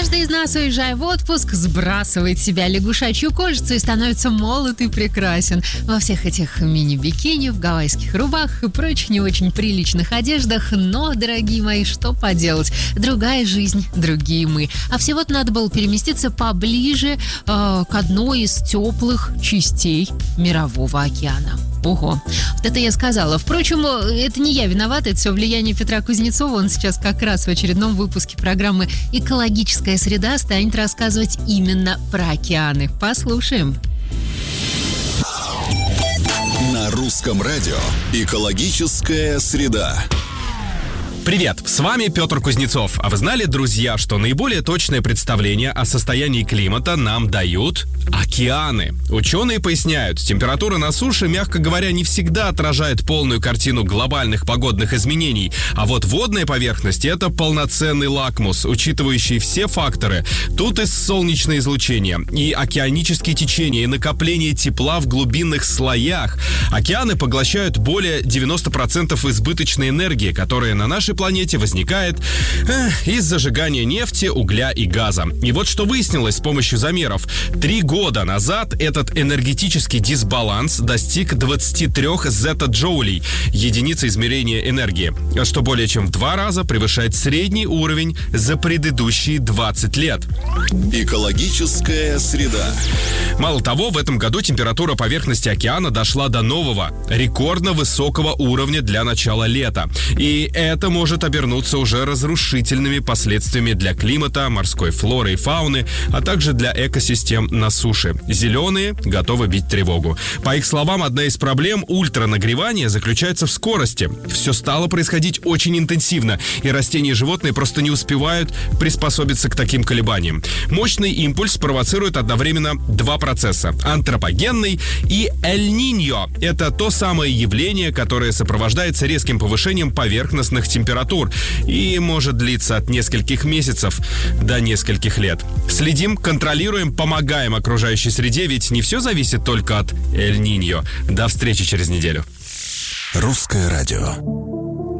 Каждый из нас, уезжая в отпуск, сбрасывает с себя лягушачью кожицу и становится молод и прекрасен. Во всех этих мини-бикини, в гавайских рубахах и прочих не очень приличных одеждах. Но, дорогие мои, что поделать? Другая жизнь, другие мы. А всего-то надо было переместиться поближе к одной из теплых частей Мирового океана. Ого, вот это я сказала. Впрочем, это не я виновата, это все влияние Петра Кузнецова. Он сейчас как раз в очередном выпуске программы «Экологическая среда» станет рассказывать именно про океаны. Послушаем. На русском радио «Экологическая среда». Привет, с вами Петр Кузнецов. А вы знали, друзья, что наиболее точное представление о состоянии климата нам дают океаны? Ученые поясняют, температура на суше, мягко говоря, не всегда отражает полную картину глобальных погодных изменений. А вот водная поверхность – это полноценный лакмус, учитывающий все факторы. Тут и солнечное излучение, и океанические течения, и накопление тепла в глубинных слоях. Океаны поглощают более 90% избыточной энергии, которая на нашей планете возникает из зажигания нефти, угля и газа. И вот что выяснилось с помощью замеров. 3 года назад этот энергетический дисбаланс достиг 23 зета-джоулей, единицы измерения энергии, что более чем в 2 раза превышает средний уровень за предыдущие 20 лет. Экологическая среда. Мало того, в этом году температура поверхности океана дошла до нового, рекордно высокого уровня для начала лета. И это может обернуться уже разрушительными последствиями для климата, морской флоры и фауны, а также для экосистем на суше. Зеленые готовы бить тревогу. По их словам, одна из проблем ультранагревания заключается в скорости. Все стало происходить очень интенсивно, и растения и животные просто не успевают приспособиться к таким колебаниям. Мощный импульс провоцирует одновременно 2 процесса – антропогенный и Эль-Ниньо. Это то самое явление, которое сопровождается резким повышением поверхностных температур и может длиться от нескольких месяцев до нескольких лет. Следим, контролируем, помогаем окружающей среде, ведь не все зависит только от Эль-Ниньо. До встречи через неделю. Русское радио.